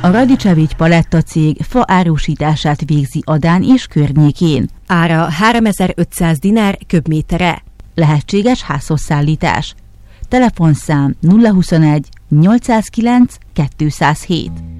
A Radicevics Paletta cég fa árusítását végzi Adán és környékén. Ára 3500 dinár köbméterre. Lehetséges házhozszállítás. Telefonszám 021 809 207.